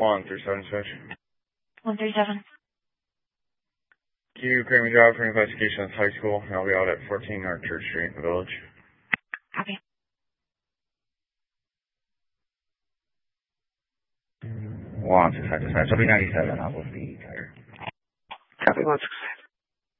137 switch. 137. You create me job for investigation at high school, and I'll be out at 14 North Church Street in the village. Copy. 165 dispatch. I'll be 97. I will be tired. Copy 165.